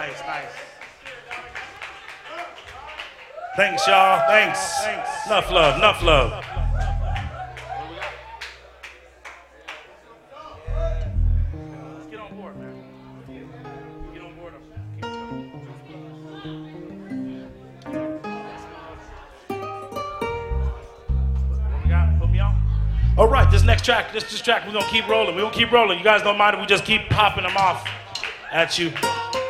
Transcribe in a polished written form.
Nice. Thanks, y'all. Thanks. Enough love. Let's get on board, man. Get on board. What we got? Put me on. All right, this track, we're gonna keep rolling. You guys don't mind if we just keep popping them off at you.